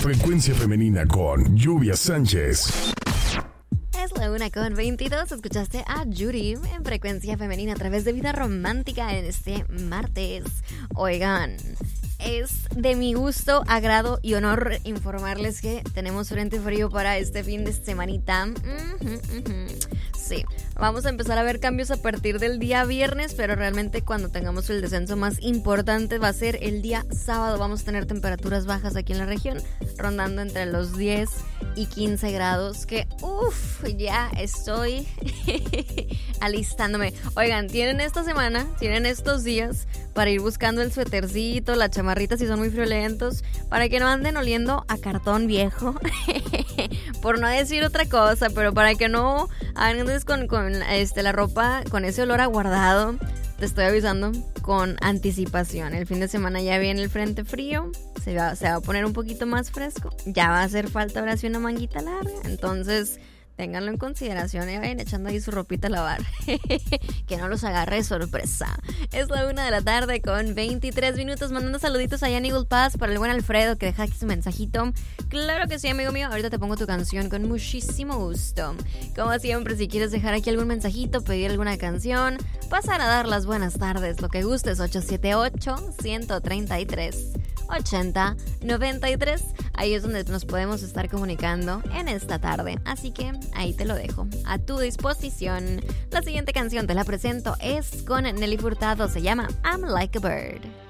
Frecuencia Femenina con Lluvia Sánchez. Es la 1:22. Escuchaste a Yuri en Frecuencia Femenina a través de Vida Romántica en este martes. Oigan, es de mi gusto, agrado y honor informarles que tenemos frente frío para este fin de semanita. Sí, vamos a empezar a ver cambios a partir del día viernes, pero realmente cuando tengamos el descenso más importante va a ser el día sábado. Vamos a tener temperaturas bajas aquí en la región, rondando entre los 10 y 15 grados, que ya estoy alistándome. Oigan, tienen esta semana, tienen estos días para ir buscando el suétercito, la chamarrita si son muy friolentos, para que no anden oliendo a cartón viejo, por no decir otra cosa, pero para que no andes con la ropa con ese olor aguardado. Te estoy avisando con anticipación. El fin de semana ya viene el frente frío, se va a poner un poquito más fresco, ya va a hacer falta ahora sí una manguita larga, entonces ténganlo en consideración y vayan echando ahí su ropita a lavar. Que no los agarre de sorpresa. Es la 1:23 PM. Mandando saluditos allá en Eagle Pass para el buen Alfredo que deja aquí su mensajito. Claro que sí, amigo mío. Ahorita te pongo tu canción con muchísimo gusto. Como siempre, si quieres dejar aquí algún mensajito, pedir alguna canción, pasar a dar las buenas tardes, lo que gustes, 878-133-8093. Ahí es donde nos podemos estar comunicando en esta tarde. Así que ahí te lo dejo, a tu disposición. La siguiente canción te la presento, es con Nelly Furtado, se llama I'm Like a Bird.